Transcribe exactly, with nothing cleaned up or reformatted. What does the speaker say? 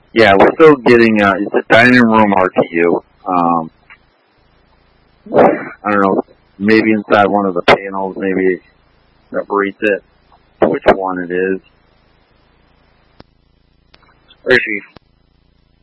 Yeah, we're still getting, uh, it's a dining room R T U. Um, I don't know, maybe inside one of the panels, maybe separates it, which one it is. Or if you